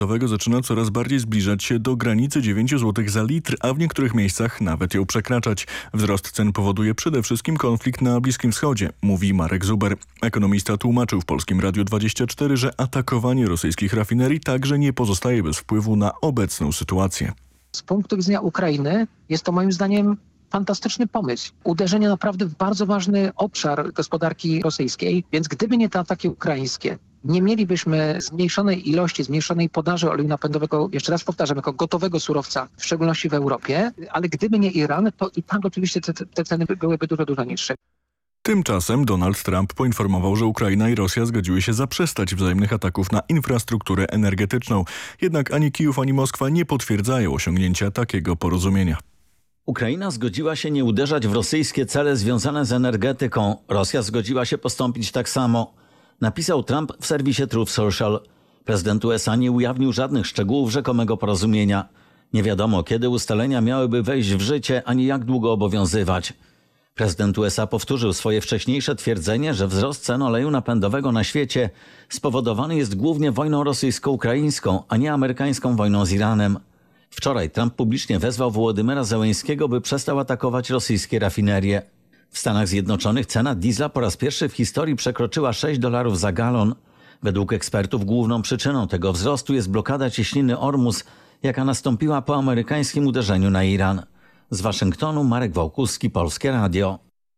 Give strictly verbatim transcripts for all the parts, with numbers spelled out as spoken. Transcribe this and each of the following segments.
zaczyna coraz bardziej zbliżać się do granicy dziewięć złotych za litr, a w niektórych miejscach nawet ją przekraczać. Wzrost cen powoduje przede wszystkim konflikt na Bliskim Wschodzie, mówi Marek Zuber. Ekonomista tłumaczył w Polskim Radiu dwadzieścia cztery, że atakowanie rosyjskich rafinerii także nie pozostaje bez wpływu na obecną sytuację. Z punktu widzenia Ukrainy jest to moim zdaniem fantastyczny pomysł. Uderzenie naprawdę w bardzo ważny obszar gospodarki rosyjskiej, więc gdyby nie te ataki ukraińskie, nie mielibyśmy zmniejszonej ilości, zmniejszonej podaży oleju napędowego, jeszcze raz powtarzam, jako gotowego surowca, w szczególności w Europie, ale gdyby nie Iran, to i tak oczywiście te, te ceny byłyby dużo, dużo niższe. Tymczasem Donald Trump poinformował, że Ukraina i Rosja zgodziły się zaprzestać wzajemnych ataków na infrastrukturę energetyczną. Jednak ani Kijów, ani Moskwa nie potwierdzają osiągnięcia takiego porozumienia. Ukraina zgodziła się nie uderzać w rosyjskie cele związane z energetyką. Rosja zgodziła się postąpić tak samo. Napisał Trump w serwisie Truth Social. Prezydent U S A nie ujawnił żadnych szczegółów rzekomego porozumienia. Nie wiadomo, kiedy ustalenia miałyby wejść w życie, ani jak długo obowiązywać. Prezydent U S A powtórzył swoje wcześniejsze twierdzenie, że wzrost cen oleju napędowego na świecie spowodowany jest głównie wojną rosyjsko-ukraińską, a nie amerykańską wojną z Iranem. Wczoraj Trump publicznie wezwał Wołodymyra Zełenskiego, by przestał atakować rosyjskie rafinerie. W Stanach Zjednoczonych cena diesla po raz pierwszy w historii przekroczyła sześć dolarów za galon. Według ekspertów główną przyczyną tego wzrostu jest blokada cieśniny Ormus, jaka nastąpiła po amerykańskim uderzeniu na Iran. Z Waszyngtonu Marek Wałkuski, Polskie Radio.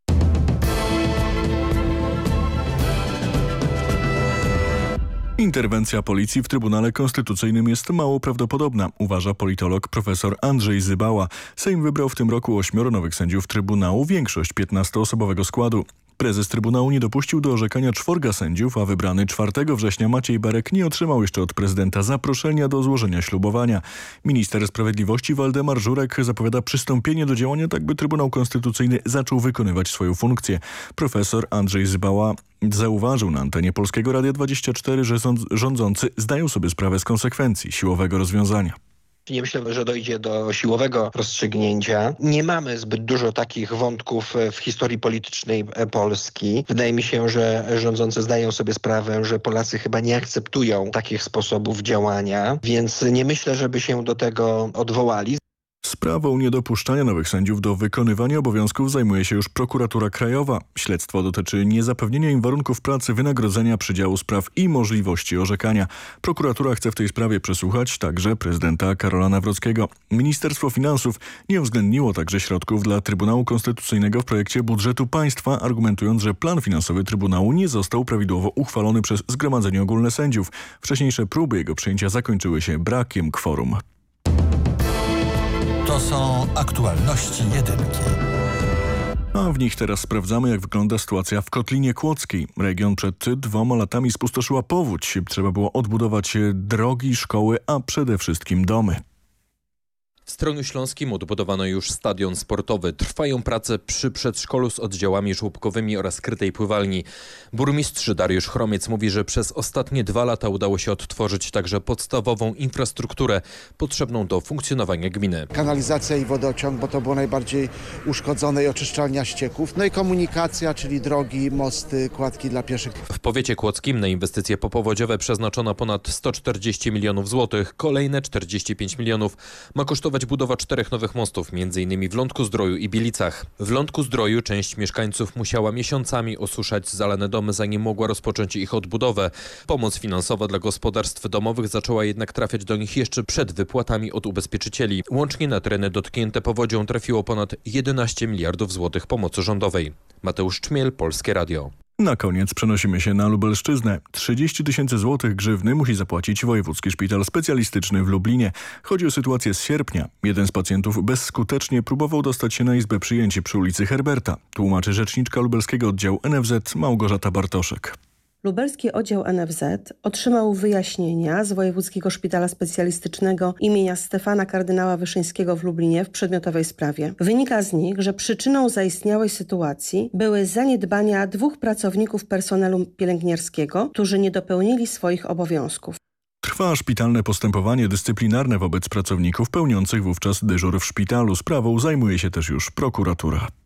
Interwencja policji w Trybunale Konstytucyjnym jest mało prawdopodobna, uważa politolog profesor Andrzej Zybała. Sejm wybrał w tym roku ośmioro nowych sędziów Trybunału, większość piętnastoosobowego składu. Prezes Trybunału nie dopuścił do orzekania czworga sędziów, a wybrany czwartego września Maciej Berek nie otrzymał jeszcze od prezydenta zaproszenia do złożenia ślubowania. Minister Sprawiedliwości Waldemar Żurek zapowiada przystąpienie do działania, tak by Trybunał Konstytucyjny zaczął wykonywać swoją funkcję. Profesor Andrzej Zybała zauważył na antenie Polskiego Radia dwadzieścia cztery, że rządzący zdają sobie sprawę z konsekwencji siłowego rozwiązania. Nie myślę, że dojdzie do siłowego rozstrzygnięcia. Nie mamy zbyt dużo takich wątków w historii politycznej Polski. Wydaje mi się, że rządzący zdają sobie sprawę, że Polacy chyba nie akceptują takich sposobów działania, więc nie myślę, żeby się do tego odwołali. Sprawą niedopuszczania nowych sędziów do wykonywania obowiązków zajmuje się już prokuratura krajowa. Śledztwo dotyczy niezapewnienia im warunków pracy, wynagrodzenia, przydziału spraw i możliwości orzekania. Prokuratura chce w tej sprawie przesłuchać także prezydenta Karola Nawrockiego. Ministerstwo Finansów nie uwzględniło także środków dla Trybunału Konstytucyjnego w projekcie budżetu państwa, argumentując, że plan finansowy Trybunału nie został prawidłowo uchwalony przez Zgromadzenie Ogólne Sędziów. Wcześniejsze próby jego przyjęcia zakończyły się brakiem kworum. To są aktualności jedynki. A w nich teraz sprawdzamy, jak wygląda sytuacja w Kotlinie Kłodzkiej. Region przed dwoma latami spustoszyła powódź. Trzeba było odbudować drogi, szkoły, a przede wszystkim domy. W Stroniu Śląskim odbudowano już stadion sportowy. Trwają prace przy przedszkolu z oddziałami żłobkowymi oraz krytej pływalni. Burmistrz Dariusz Chromiec mówi, że przez ostatnie dwa lata udało się odtworzyć także podstawową infrastrukturę potrzebną do funkcjonowania gminy. Kanalizacja i wodociąg, bo to było najbardziej uszkodzone, i oczyszczalnia ścieków. No i komunikacja, czyli drogi, mosty, kładki dla pieszych. W powiecie kłodzkim na inwestycje popowodziowe przeznaczono ponad sto czterdzieści milionów złotych. Kolejne czterdzieści pięć milionów ma kosztować budowa czterech nowych mostów, między innymi w Lądku-Zdroju i Bielicach. W Lądku-Zdroju część mieszkańców musiała miesiącami osuszać zalane domy, zanim mogła rozpocząć ich odbudowę. Pomoc finansowa dla gospodarstw domowych zaczęła jednak trafiać do nich jeszcze przed wypłatami od ubezpieczycieli. Łącznie na tereny dotknięte powodzią trafiło ponad jedenaście miliardów złotych pomocy rządowej. Mateusz Czmiel, Polskie Radio. Na koniec przenosimy się na Lubelszczyznę. trzydzieści tysięcy złotych grzywny musi zapłacić Wojewódzki Szpital Specjalistyczny w Lublinie. Chodzi o sytuację z sierpnia. Jeden z pacjentów bezskutecznie próbował dostać się na izbę przyjęć przy ulicy Herberta. Tłumaczy rzeczniczka lubelskiego oddziału N F Z Małgorzata Bartoszek. Lubelski Oddział N F Z otrzymał wyjaśnienia z Wojewódzkiego Szpitala Specjalistycznego imienia Stefana Kardynała Wyszyńskiego w Lublinie w przedmiotowej sprawie. Wynika z nich, że przyczyną zaistniałej sytuacji były zaniedbania dwóch pracowników personelu pielęgniarskiego, którzy nie dopełnili swoich obowiązków. Trwa szpitalne postępowanie dyscyplinarne wobec pracowników pełniących wówczas dyżur w szpitalu. Sprawą zajmuje się też już prokuratura.